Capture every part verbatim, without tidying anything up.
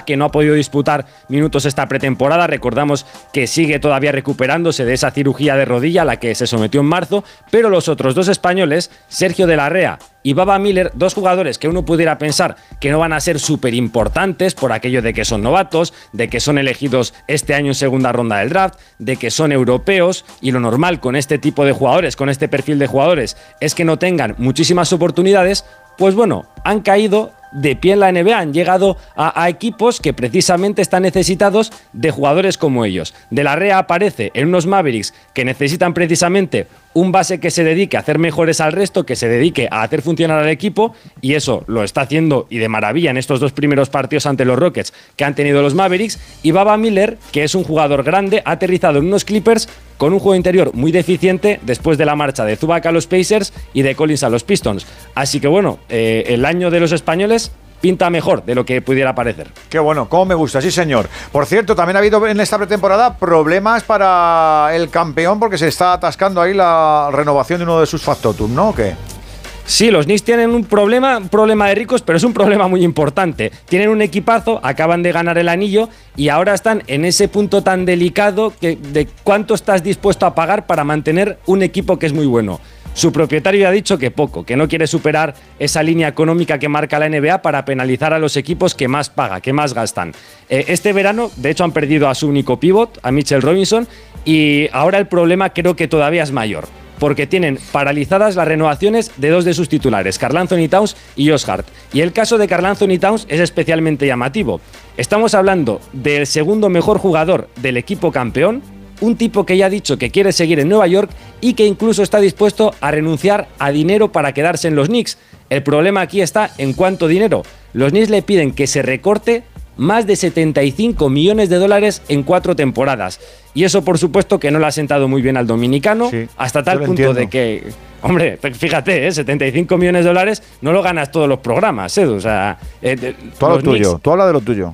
que no ha podido disputar minutos esta pretemporada. Recordamos que sigue todavía recuperándose de esa cirugía de rodilla a la que se sometió en marzo, pero los otros dos españoles, Sergio de la Rea y Baba Miller, dos jugadores que uno pudiera pensar que no van a ser súper importantes por aquello de que son novatos, de que son elegidos este año en segunda ronda del draft, de que son europeos, y lo normal con este tipo de jugadores, con este perfil de jugadores, es que no tengan muchísimas oportunidades. Pues bueno, han caído de pie en la N B A, han llegado a, a equipos que precisamente están necesitados de jugadores como ellos. De la Rea aparece en unos Mavericks que necesitan precisamente un base que se dedique a hacer mejores al resto, que se dedique a hacer funcionar al equipo, y eso lo está haciendo y de maravilla en estos dos primeros partidos ante los Rockets que han tenido los Mavericks. Y Baba Miller, que es un jugador grande, ha aterrizado en unos Clippers con un juego interior muy deficiente después de la marcha de Zubac a los Pacers y de Collins a los Pistons. Así que bueno, eh, el año de los españoles pinta mejor de lo que pudiera parecer. Qué bueno, cómo me gusta, sí señor. Por cierto, también ha habido en esta pretemporada problemas para el campeón porque se está atascando ahí la renovación de uno de sus factotum, ¿no? ¿O qué? Sí, los Knicks tienen un problema, un problema de ricos, pero es un problema muy importante. Tienen un equipazo, acaban de ganar el anillo y ahora están en ese punto tan delicado que, de cuánto estás dispuesto a pagar para mantener un equipo que es muy bueno. Su propietario ha dicho que poco, que no quiere superar esa línea económica que marca la N B A para penalizar a los equipos que más paga, que más gastan. Eh, este verano, de hecho, han perdido a su único pívot, a Mitchell Robinson, y ahora el problema creo que todavía es mayor, porque tienen paralizadas las renovaciones de dos de sus titulares, Karl Anthony Towns y Josh Hart. Y el caso de Karl Anthony Towns es especialmente llamativo. Estamos hablando del segundo mejor jugador del equipo campeón, un tipo que ya ha dicho que quiere seguir en Nueva York y que incluso está dispuesto a renunciar a dinero para quedarse en los Knicks. El problema aquí está en cuánto dinero. Los Knicks le piden que se recorte más de setenta y cinco millones de dólares en cuatro temporadas. Y eso, por supuesto, que no le ha sentado muy bien al dominicano, sí, hasta tal punto entiendo. de que, hombre, fíjate, ¿eh? setenta y cinco millones de dólares no lo ganas todos los programas, Edu. O sea, eh, tú habla lo tuyo, tú habla de lo tuyo.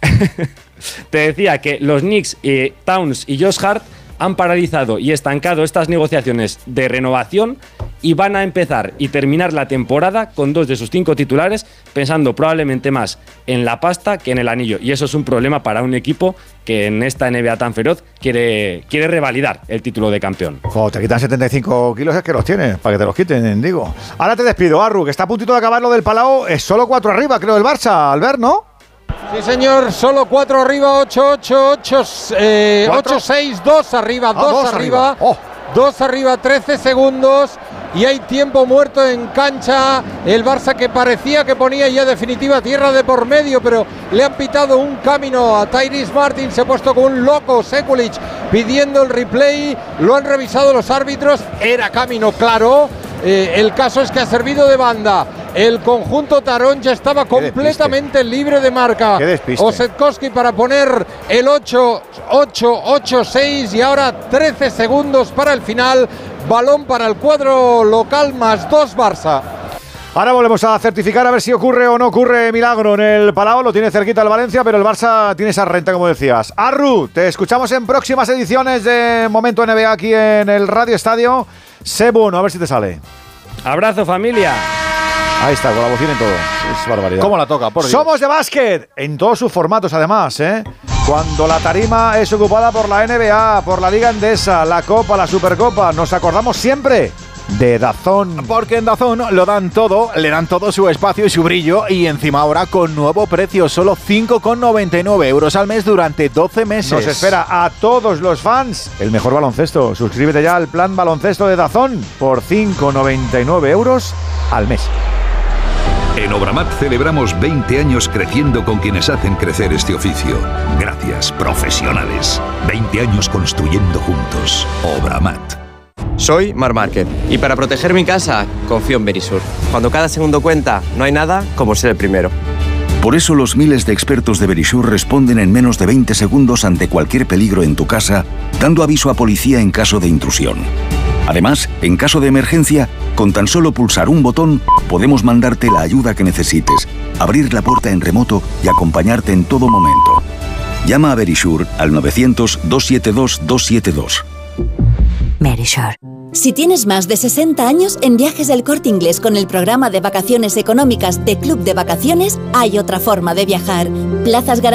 Te decía que los Knicks, eh, Towns y Josh Hart han paralizado y estancado estas negociaciones de renovación y van a empezar y terminar la temporada con dos de sus cinco titulares, pensando probablemente más en la pasta que en el anillo. Y eso es un problema para un equipo que en esta N B A tan feroz quiere, quiere revalidar el título de campeón. Cuando te quitan setenta y cinco kilos es que los tienes, para que te los quiten, digo. Ahora te despido, Arru, que está a puntito de acabar lo del Palau. Es solo cuatro arriba, creo, el Barça, Albert, ¿no? Sí, señor, solo cuatro arriba, ocho, ocho, ocho, eh, ocho, seis, dos arriba, ah, dos, dos arriba, arriba. Oh. dos arriba, trece segundos y hay tiempo muerto en cancha. El Barça que parecía que ponía ya definitiva tierra de por medio, pero le han pitado un camino a Tyrese Martin, se ha puesto con un loco Sekulic pidiendo el replay, lo han revisado los árbitros, era camino claro. Eh, el caso es que ha servido de banda. El conjunto Tarón ya estaba completamente libre de marca. Osetkowski para poner el ocho, ocho, ocho, seis y ahora trece segundos para el final. Balón para el cuadro local más dos Barça. Ahora volvemos a certificar a ver si ocurre o no ocurre milagro en el Palau. Lo tiene cerquita el Valencia, pero el Barça tiene esa renta, como decías. Arru, te escuchamos en próximas ediciones de Momento N B A aquí en el Radio Estadio. Sé bueno, a ver si te sale. Abrazo, familia. Ahí está, con la bocina y todo. Es barbaridad. ¿Cómo la toca? Por Dios. Somos de básquet, en todos sus formatos además, ¿eh? Cuando la tarima es ocupada por la N B A, por la Liga Endesa, la Copa, la Supercopa, nos acordamos siempre de DAZN. Porque en DAZN lo dan todo, le dan todo su espacio y su brillo, y encima ahora con nuevo precio, solo cinco con noventa y nueve euros al mes durante doce meses. Nos espera a todos los fans el mejor baloncesto. Suscríbete ya al plan baloncesto de DAZN por cinco con noventa y nueve euros al mes. En Obramat celebramos veinte años creciendo con quienes hacen crecer este oficio. Gracias, profesionales. veinte años construyendo juntos. Obramat. Soy Marc Márquez y para proteger mi casa confío en Verisur. Cuando cada segundo cuenta, no hay nada como ser el primero. Por eso los miles de expertos de Verisur responden en menos de veinte segundos ante cualquier peligro en tu casa, dando aviso a policía en caso de intrusión. Además, en caso de emergencia, con tan solo pulsar un botón, podemos mandarte la ayuda que necesites, abrir la puerta en remoto y acompañarte en todo momento. Llama a Verisur al novecientos, doscientos setenta y dos, doscientos setenta y dos. Verisur. Si tienes más de sesenta años, en Viajes del Corte Inglés con el programa de vacaciones económicas de Club de Vacaciones, hay otra forma de viajar. Plazas garantizadas